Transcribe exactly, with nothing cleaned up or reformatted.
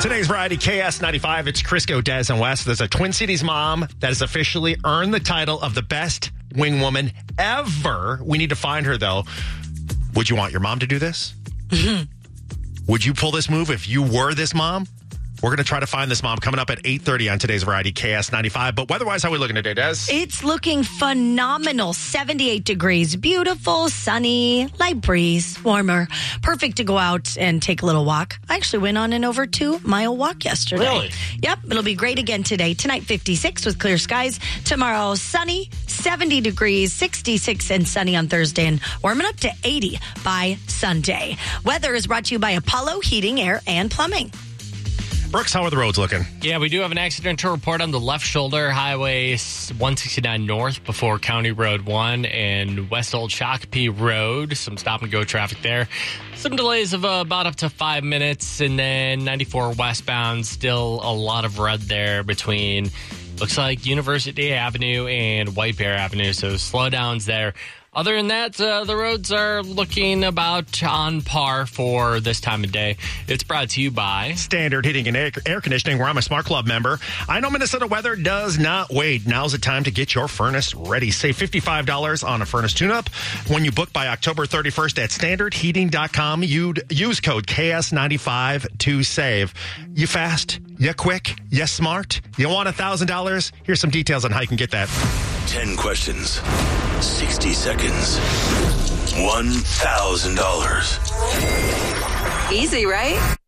Today's Variety K S ninety-five. It's Crisco, Des, and West. There's a Twin Cities mom that has officially earned the title of the best wing woman ever. We need to find her, though. Would you want your mom to do this? Mm-hmm. Would you pull this move if you were this mom? We're going to try to find this mom coming up at eight thirty on today's Variety K S ninety-five. But weather-wise, how are we looking today, Des? It's looking phenomenal. seventy-eight degrees. Beautiful, sunny, light breeze, warmer. Perfect to go out and take a little walk. I actually went on an over two-mile walk yesterday. Really? Yep. It'll be great again today. Tonight, fifty-six with clear skies. Tomorrow, sunny, seventy degrees, sixty-six and sunny on Thursday, and warming up to eighty by Sunday. Weather is brought to you by Apollo Heating, Air, and Plumbing. Brooks, how are the roads looking? Yeah, we do have an accident to report on the left shoulder, Highway one sixty-nine North before County Road one and West Old Shakopee Road. Some stop-and-go traffic there. Some delays of uh, about up to five minutes. And then ninety-four westbound, still a lot of red there between, looks like University Avenue and White Bear Avenue. So slowdowns there. Other than that, uh, the roads are looking about on par for this time of day. It's brought to you by Standard Heating and Air, air Conditioning, where I'm a Smart Club member. I know Minnesota weather does not wait. Now's the time to get your furnace ready. Save fifty-five dollars on a furnace tune-up when you book by October thirty-first at standard heating dot com. You'd use code K S ninety-five to save. You fast, you quick, you smart, you want one thousand dollars? Here's some details on how you can get that. ten questions, sixty seconds, one thousand dollars. Easy, right?